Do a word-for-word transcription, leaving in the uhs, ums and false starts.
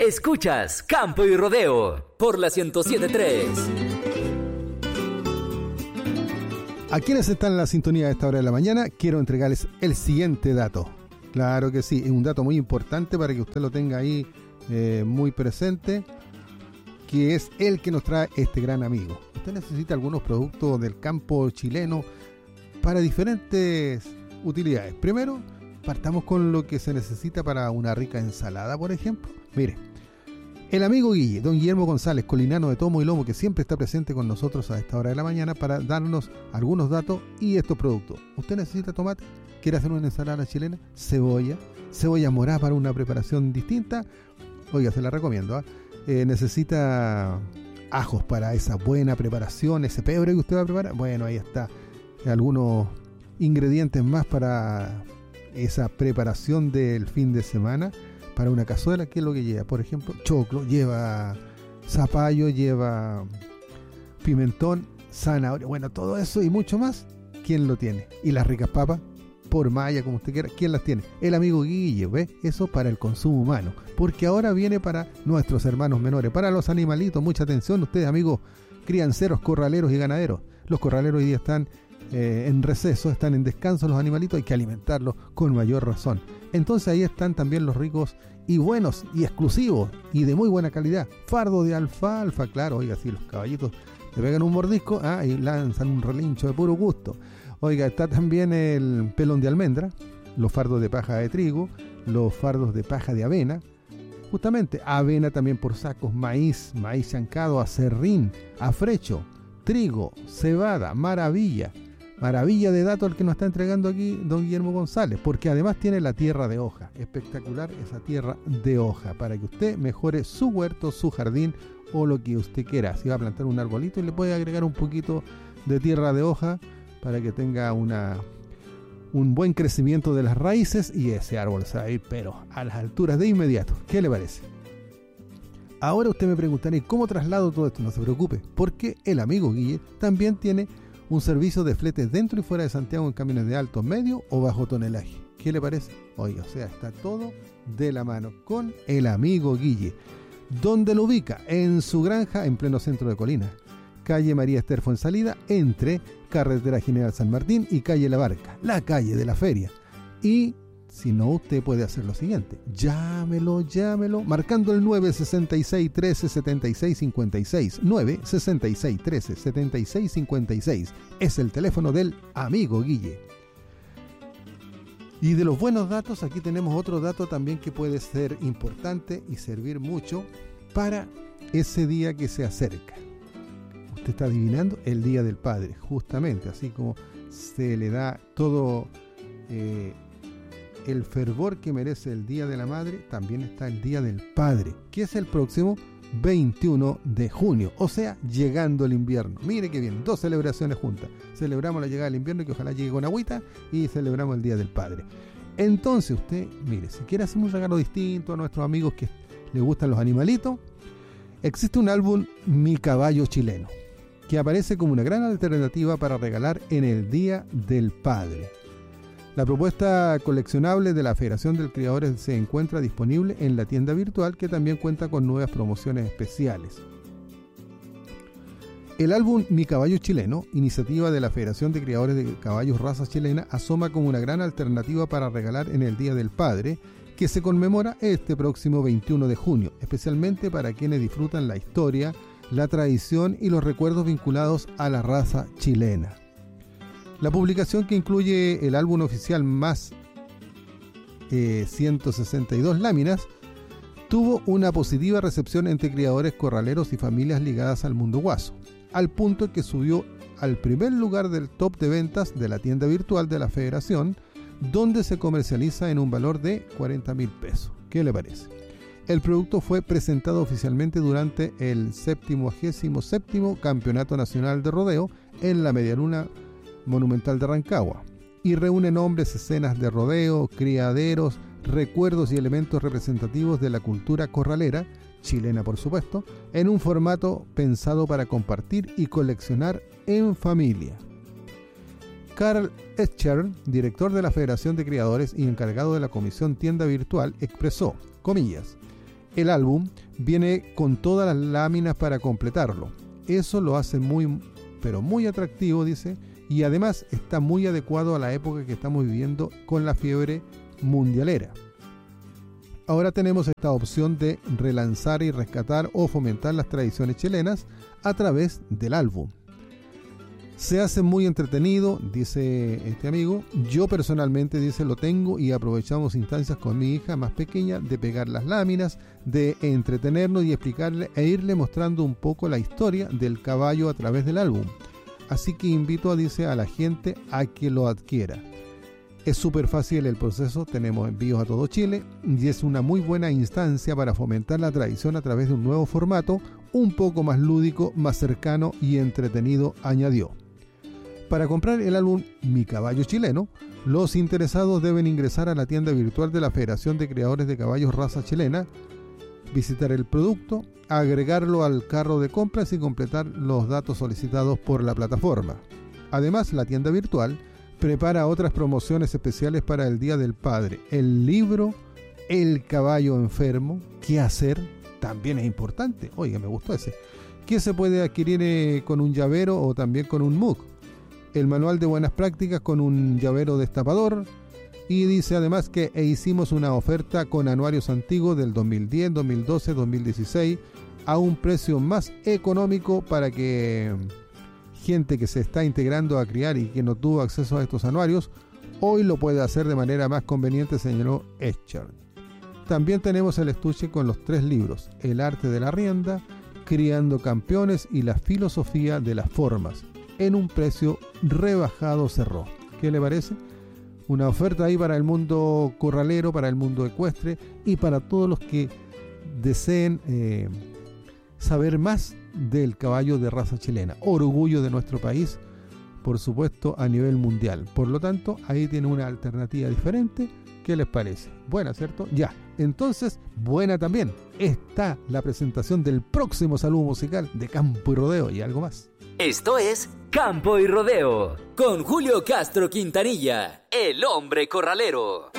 Escuchas Campo y Rodeo por la ciento siete punto tres. A quienes están en la sintonía a esta hora de la mañana, quiero entregarles el siguiente dato. Claro que sí, es un dato muy importante para que usted lo tenga ahí eh, muy presente, que es el que nos trae este gran amigo. Usted necesita algunos productos del campo chileno para diferentes utilidades. Primero, partamos con lo que se necesita para una rica ensalada, por ejemplo. Mire, el amigo Guille, don Guillermo González, colinano de tomo y lomo, que siempre está presente con nosotros a esta hora de la mañana para darnos algunos datos y estos productos. ¿Usted necesita tomate? ¿Quiere hacer una ensalada chilena? Cebolla, cebolla morada para una preparación distinta. Oiga, se la recomiendo, ¿eh? Eh, necesita ajos para esa buena preparación, ese pebre que usted va a preparar. Bueno, ahí está. Algunos ingredientes más para esa preparación del fin de semana. Para una cazuela, ¿qué es lo que lleva? Por ejemplo, choclo, lleva zapallo, lleva pimentón, zanahoria. Bueno, todo eso y mucho más, ¿quién lo tiene? Y las ricas papas, por malla, como usted quiera, ¿quién las tiene? El amigo Guille, ¿ve? Eso para el consumo humano. Porque ahora viene para nuestros hermanos menores, para los animalitos. Mucha atención, ustedes, amigos crianceros, corraleros y ganaderos. Los corraleros hoy día están eh, en receso, están en descanso los animalitos, hay que alimentarlos con mayor razón. Entonces ahí están también los ricos y buenos y exclusivos y de muy buena calidad. Fardo de alfalfa, claro, oiga, si los caballitos le pegan un mordisco, ah, y lanzan un relincho de puro gusto. Oiga, está también el pelón de almendra, los fardos de paja de trigo, los fardos de paja de avena, justamente avena también por sacos, maíz, maíz chancado, acerrín, afrecho, trigo, cebada, maravilla. Maravilla de dato el que nos está entregando aquí don Guillermo González, porque además tiene la tierra de hoja. Espectacular esa tierra de hoja, para que usted mejore su huerto, su jardín o lo que usted quiera. Si va a plantar un arbolito y le puede agregar un poquito de tierra de hoja para que tenga una, un buen crecimiento de las raíces y ese árbol se va a ir, pero a las alturas de inmediato. ¿Qué le parece? Ahora usted me preguntará, ¿cómo traslado todo esto? No se preocupe, porque el amigo Guille también tiene un servicio de fletes dentro y fuera de Santiago en camiones de alto, medio o bajo tonelaje. ¿Qué le parece? Oiga, o sea, está todo de la mano con el amigo Guille. ¿Dónde lo ubica? En su granja en pleno centro de Colina. Calle María Esther Fuensalida, entre Carretera General San Martín y Calle La Barca, la calle de la feria. Y si no, usted puede hacer lo siguiente: llámelo, llámelo, marcando el nueve seis seis, trece, setenta y seis, cincuenta y seis. nueve seis seis, trece, setenta y seis, cincuenta y seis. Es el teléfono del amigo Guille. Y de los buenos datos, aquí tenemos otro dato también que puede ser importante y servir mucho para ese día que se acerca. Usted está adivinando, el Día del Padre, justamente, así como se le da todo eh, el fervor que merece el Día de la Madre, también está el Día del Padre, que es el próximo veintiuno de junio, o sea, llegando el invierno. Mire qué bien, dos celebraciones juntas. Celebramos la llegada del invierno y que ojalá llegue con agüita, y celebramos el Día del Padre. Entonces usted, mire, si quiere hacer un regalo distinto a nuestros amigos que les gustan los animalitos, existe un álbum Mi Caballo Chileno, que aparece como una gran alternativa para regalar en el Día del Padre. La propuesta coleccionable de la Federación de Criadores se encuentra disponible en la tienda virtual, que también cuenta con nuevas promociones especiales. El álbum Mi Caballo Chileno, iniciativa de la Federación de Criadores de Caballos Raza Chilena, asoma como una gran alternativa para regalar en el Día del Padre, que se conmemora este próximo veintiuno de junio, especialmente para quienes disfrutan la historia, la tradición y los recuerdos vinculados a la raza chilena. La publicación, que incluye el álbum oficial más eh, ciento sesenta y dos láminas, tuvo una positiva recepción entre criadores, corraleros y familias ligadas al mundo guaso, al punto que subió al primer lugar del top de ventas de la tienda virtual de la Federación, donde se comercializa en un valor de cuarenta mil pesos. ¿Qué le parece? El producto fue presentado oficialmente durante el septuagésimo séptimo Campeonato Nacional de Rodeo en la Medialuna Monumental de Rancagua, y reúne nombres, escenas de rodeo, criaderos, recuerdos y elementos representativos de la cultura corralera, chilena por supuesto, en un formato pensado para compartir y coleccionar en familia. Carl Escher, director de la Federación de Criadores y encargado de la Comisión Tienda Virtual, expresó, comillas, El álbum viene con todas las láminas para completarlo. Eso lo hace muy, pero muy atractivo, dice, y además está muy adecuado a la época que estamos viviendo con la fiebre mundialera. Ahora tenemos esta opción de relanzar y rescatar o fomentar las tradiciones chilenas a través del álbum. Se hace muy entretenido, dice este amigo. Yo personalmente, dice, lo tengo y aprovechamos instancias con mi hija más pequeña de pegar las láminas, de entretenernos y explicarle e irle mostrando un poco la historia del caballo a través del álbum. Así que invito, dice, a la gente a que lo adquiera. Es súper fácil el proceso, tenemos envíos a todo Chile y es una muy buena instancia para fomentar la tradición a través de un nuevo formato, un poco más lúdico, más cercano y entretenido, añadió. Para comprar el álbum Mi Caballo Chileno, los interesados deben ingresar a la tienda virtual de la Federación de Creadores de Caballos Raza Chilena, visitar el producto, agregarlo al carro de compras y completar los datos solicitados por la plataforma. Además, la tienda virtual prepara otras promociones especiales para el Día del Padre. El libro El Caballo Enfermo, ¿qué hacer? También es importante. Oiga, me gustó ese. Que se puede adquirir eh, con un llavero o también con un mug. El manual de buenas prácticas con un llavero destapador. Y dice además que e hicimos una oferta con anuarios antiguos del dos mil diez, dos mil doce, dos mil dieciséis a un precio más económico para que gente que se está integrando a criar y que no tuvo acceso a estos anuarios hoy lo puede hacer de manera más conveniente, señaló Escher. También tenemos el estuche con los tres libros: El arte de la rienda, Criando campeones y La filosofía de las formas, en un precio rebajado, cerró. ¿Qué le parece? Una oferta ahí para el mundo corralero, para el mundo ecuestre y para todos los que deseen eh, saber más del caballo de raza chilena, orgullo de nuestro país, por supuesto, a nivel mundial. Por lo tanto, ahí tiene una alternativa diferente. ¿Qué les parece? Buena, ¿cierto? Ya. Entonces, buena también está la presentación del próximo saludo musical de Campo y Rodeo y algo más. Esto es Campo y Rodeo con Julio Castro Quintanilla, el hombre corralero.